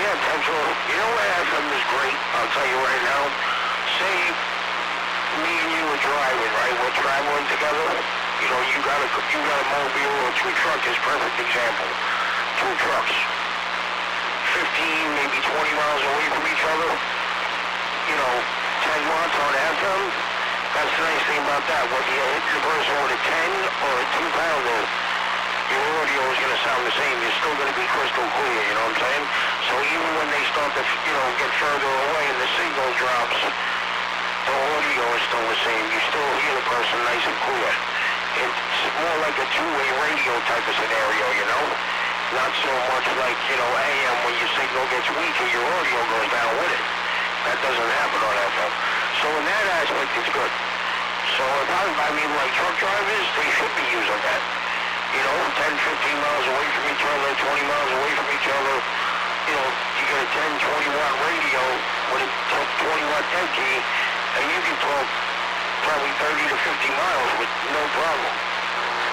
Central. You know where FM is great? I'll tell you right now. Say me and you are driving, right? We're traveling together. You know, you got a mobile or two trucks is perfect example. Two trucks, 15, maybe 20 miles away from each other. You know, 10 watts on FM. That's the nice thing about that. Whether you're hitting the person with a 10 or a 2-pounder, your audio is going to sound the same. You're still going to be crystal clear, you know what I'm saying? So even when they start to, get further away and the signal drops, the audio is still the same. You still hear the person nice and clear. It's more like a two-way radio type of scenario, you know? Not so much like, AM when your signal gets weaker, your audio goes down with it. That doesn't happen on FM. So in that aspect, it's good. So like truck drivers, they should be using that. 10, 15 miles away from each other, 20 miles away from each other. You get a 10, 20-watt radio with a 20-watt dead key, and you can talk probably 30 to 50 miles with no problem.